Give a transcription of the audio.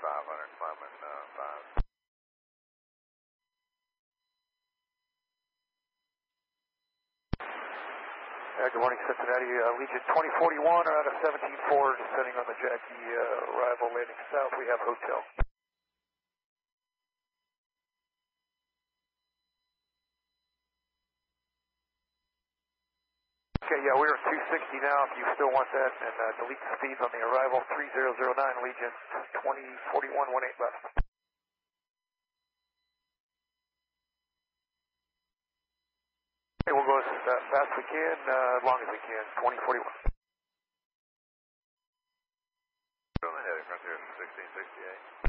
500, climbing 5. Good morning, Cincinnati. Legion 2041 are out of 17-4, descending on the Jackie arrival, landing south. We have hotel. Okay, yeah, we're at 260 now if you still want that, and delete the speeds on the arrival, 3009, Legion 2041, 18 left. Okay, we'll go as fast as we can, as long as we can, 2041. Heading Frontier 1668.